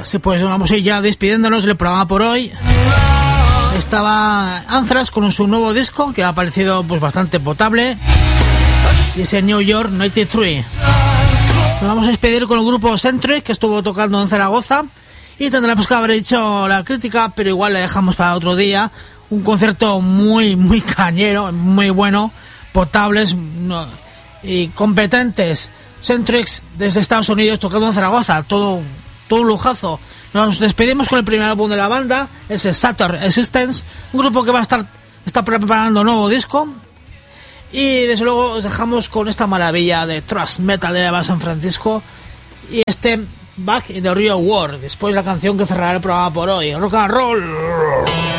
Sí, pues vamos a ir ya despidiéndonos del programa por hoy. Estaba Anthrax con su nuevo disco que ha parecido pues bastante potable, y ese New York 93. Nos vamos a despedir con el grupo Centric, que estuvo tocando en Zaragoza, y tendremos que haber hecho la crítica, pero igual la dejamos para otro día. Un concierto muy cañero, muy bueno, potables y competentes. Centric desde Estados Unidos tocando en Zaragoza, todo un lujazo. Nos despedimos con el primer álbum de la banda, ese Saturn Existence, un grupo que está preparando un nuevo disco. Y desde luego os dejamos con esta maravilla de thrash metal de la San Francisco y este Back in the Real World, después la canción que cerrará el programa por hoy. Rock and roll.